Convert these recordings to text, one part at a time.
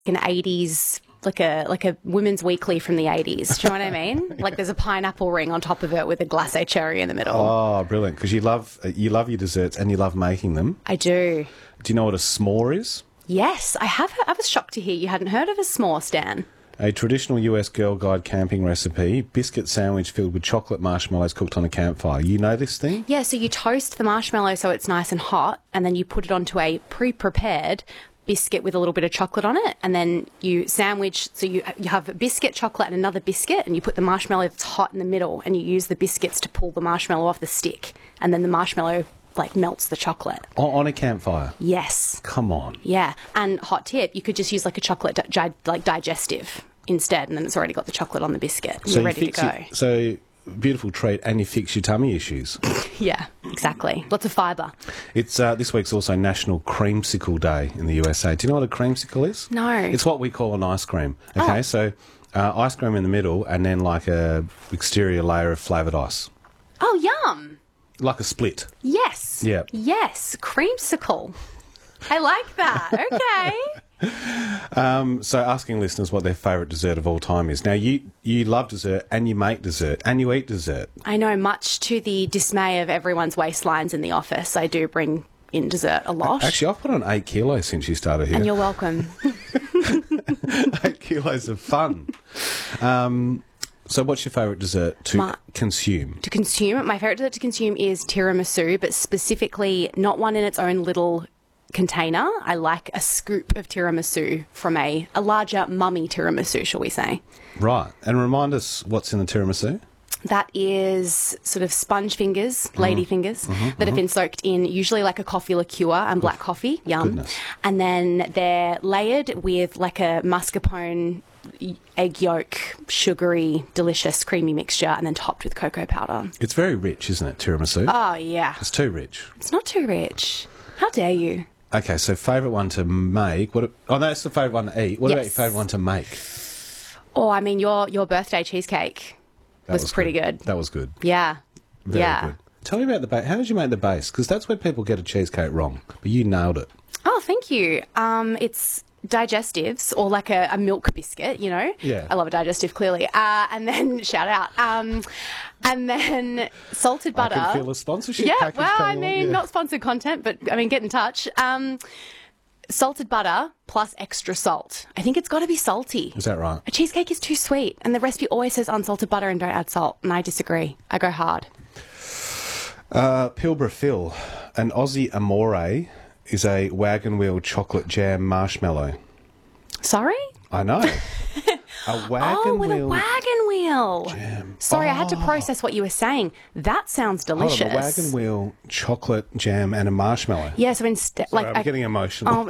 an 80s, like a women's weekly from the 80s. Do you know what I mean? Like there's a pineapple ring on top of it with a glacé cherry in the middle. Oh, brilliant. Because you love your desserts and you love making them. I do. Do you know what a s'more is? Yes, I have. I was shocked to hear you hadn't heard of a s'more, Stan. A traditional US Girl Guide camping recipe, biscuit sandwich filled with chocolate marshmallows cooked on a campfire. You know this thing? Yeah, so you toast the marshmallow so it's nice and hot, and then you put it onto a pre-prepared biscuit with a little bit of chocolate on it, and then you sandwich, so you have a biscuit, chocolate, and another biscuit, and you put the marshmallow that's hot in the middle, and you use the biscuits to pull the marshmallow off the stick, and then the marshmallow melts the chocolate. On a campfire? Yes. Come on. Yeah, and hot tip, you could just use like a chocolate digestive instead, and then it's already got the chocolate on the biscuit. And you're ready to go. So, beautiful treat, and you fix your tummy issues. Yeah, exactly. Lots of fibre. It's this week's also National Creamsicle Day in the USA. Do you know what a creamsicle is? No. It's what we call an ice cream. Okay, so ice cream in the middle, and then like a exterior layer of flavoured ice. Oh, yum. Like a split. Yes. Yeah. Yes, creamsicle. I like that. Okay. So asking listeners what their favourite dessert of all time is. Now, you love dessert and you make dessert and you eat dessert. I know, much to the dismay of everyone's waistlines in the office, I do bring in dessert a lot. Actually, I've put on 8 kilos since you started here. And you're welcome. 8 kilos of fun. So what's your favourite dessert to consume? To consume? My favourite dessert to consume is tiramisu, but specifically not one in its own little container. I like a scoop of tiramisu from a larger mummy tiramisu, shall we say. Right. And remind us what's in the tiramisu. That is sort of sponge fingers, lady fingers, that have been soaked in usually like a coffee liqueur and black coffee. Yum. Goodness. And then they're layered with like a mascarpone egg yolk, sugary, delicious, creamy mixture, and then topped with cocoa powder. It's very rich, isn't it, tiramisu? Oh, yeah. It's too rich. It's not too rich. How dare you? Okay, so favourite one to make. That's the favourite one to eat. What about your favourite one to make? Oh, I mean, your birthday cheesecake was pretty good. That was good. Yeah. Very good. Tell me about the base. How did you make the base? Because that's where people get a cheesecake wrong. But you nailed it. Oh, thank you. It's digestives, or like a milk biscuit, you know. Yeah. I love a digestive, clearly. And then, shout out. And then salted butter. I can feel a sponsorship package well, I coming mean, on, not sponsored content, but, I mean, get in touch. Salted butter plus extra salt. I think it's got to be salty. Is that right? A cheesecake is too sweet, and the recipe always says unsalted butter and don't add salt, and I disagree. I go hard. Pilbara Phil, an Aussie Amore is a wagon wheel chocolate jam marshmallow. Sorry? I know. A wagon with wheel. a wagon wheel. Jam. Sorry, I had to process what you were saying. That sounds delicious. Hold on, a wagon wheel, chocolate jam, and a marshmallow. Yeah, so instead, I'm getting emotional.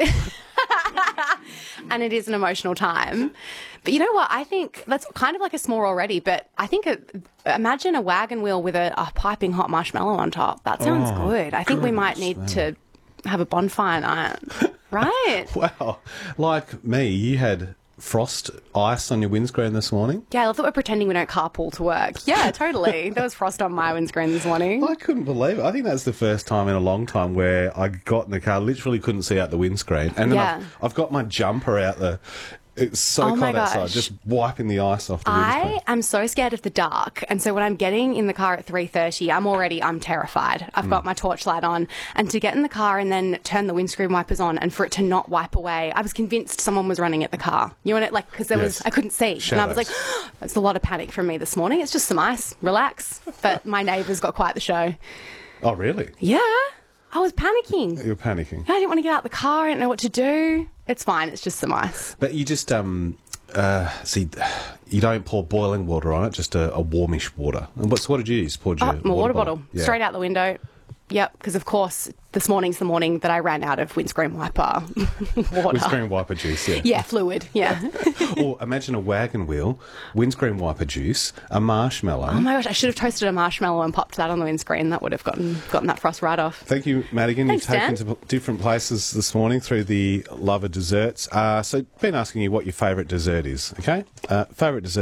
And it is an emotional time. But you know what? I think that's kind of like a s'more already. But I think imagine a wagon wheel with a piping hot marshmallow on top. That sounds good. I think we might need to have a bonfire night. Right? Wow. Like me, you had frost ice on your windscreen this morning. Yeah, I love that we're pretending we don't carpool to work. Yeah, totally. There was frost on my windscreen this morning. I couldn't believe it. I think that's the first time in a long time where I got in the car, literally couldn't see out the windscreen. And then I've got my jumper out the... It's so cold outside, just wiping the ice off the windscreen. I am so scared of the dark, and so when I'm getting in the car at 3:30, I'm terrified. I've got my torchlight on, and to get in the car and then turn the windscreen wipers on, and for it to not wipe away, I was convinced someone was running at the car. You know, because there was, I couldn't see, Shadows. and I was like, that's a lot of panic from me this morning. It's just some ice, relax. But my neighbours got quite the show. Oh, really? Yeah. I was panicking. You were panicking. I didn't want to get out the car. I didn't know what to do. It's fine. It's just some ice. But you just, see, you don't pour boiling water on it, just a warmish water. And what did you use? Poured your my water bottle. Yeah. Straight out the window. Yep, because of course this morning's the morning that I ran out of windscreen wiper water. Windscreen wiper juice, yeah. Yeah, fluid, yeah. Or imagine a wagon wheel, windscreen wiper juice, a marshmallow. Oh my gosh, I should have toasted a marshmallow and popped that on the windscreen. That would have gotten that frost right off. Thank you, Madigan. Thanks, You've taken Dan. to different places this morning through the love of desserts. So been asking you what your favourite dessert is, okay? Favourite dessert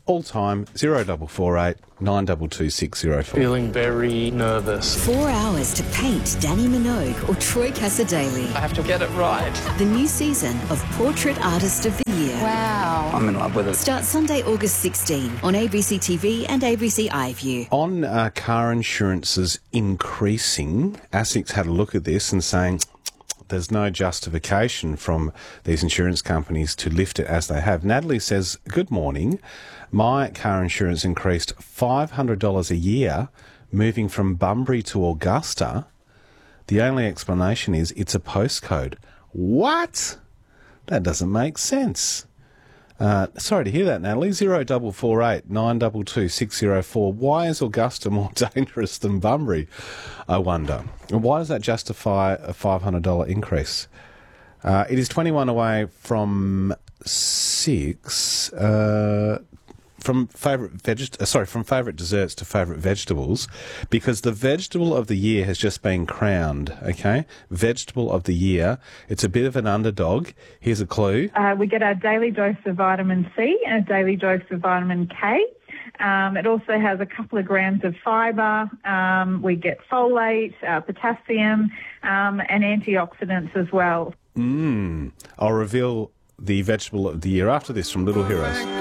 All time 0448 922 604. Feeling very nervous. 4 hours to paint Danny Minogue or Troy Cassar-Daley. I have to get it right. The new season of Portrait Artist of the Year. Wow. I'm in love with it. Starts Sunday, August 16 on ABC TV and ABC iView. On car insurances increasing, ASIC's had a look at this and saying there's no justification from these insurance companies to lift it as they have. Natalie says, good morning. My car insurance increased $500 a year moving from Bunbury to Augusta. The only explanation is it's a postcode. What? That doesn't make sense. Sorry to hear that, Natalie. 0448 922 604. Why is Augusta more dangerous than Bunbury, I wonder? And why does that justify a $500 increase? It is 21 away from 6. From favourite desserts to favourite vegetables, because the vegetable of the year has just been crowned, okay? Vegetable of the year. It's a bit of an underdog. Here's a clue. We get our daily dose of vitamin C and a daily dose of vitamin K. It also has a couple of grams of fibre. We get folate, potassium, and antioxidants as well. I'll reveal the vegetable of the year after this from Little Heroes.